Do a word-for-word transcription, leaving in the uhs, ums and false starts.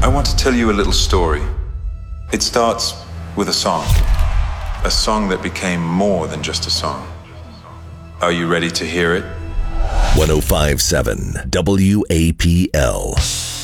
want to tell you a little story. It starts with a song. A song that became more than just a song. Are you ready to hear it? one oh five point seven W A P L.